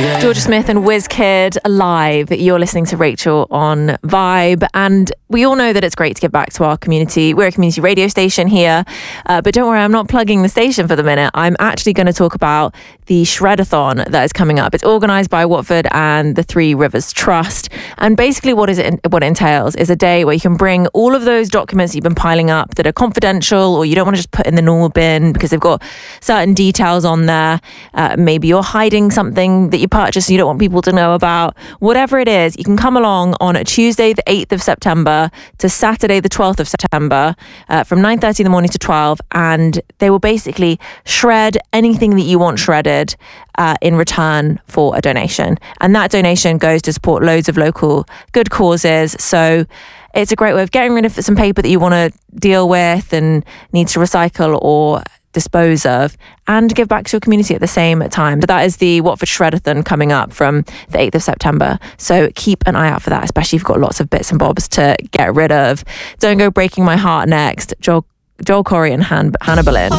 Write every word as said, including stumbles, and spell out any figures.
Georgia Smith and Wizkid live. You're listening to Rachel on Vibe, and we all know that it's great to give back to our community. We're a community radio station here, uh, but don't worry, I'm not plugging the station for the minute. I'm actually going to talk about the Shredathon that is coming up. It's organised by Watford and the Three Rivers Trust, and basically what is it? What it entails is a day where you can bring all of those documents you've been piling up that are confidential, or you don't want to just put in the normal bin because they've got certain details on there. Uh, maybe you're hiding something that you purchased and you don't want people to know about. Whatever it is, you can come along on Tuesday the eighth of September to Saturday the twelfth of September uh, from nine thirty in the morning to twelve, and they will basically shred anything that you want shredded uh, in return for a donation. And that donation goes to support loads of local good causes. So it's a great way of getting rid of some paper that you want to deal with and need to recycle or dispose of, and give back to your community at the same time. So that is the Watford Shredathon coming up from the eighth of September. So keep an eye out for that, especially if you've got lots of bits and bobs to get rid of. Don't go breaking my heart next. Joel, Joel Corey and Han- Hannah Boleyn.